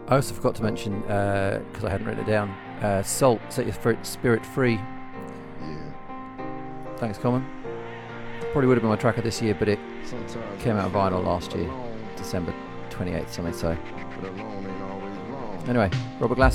I also forgot to mention, because I hadn't written it down, Salt, Set Your Spirit Free. Yeah. Thanks, Common. Probably would have been my track of this year, but it came out of vinyl last year, December 28th, something so. Anyway, Robert Glasper.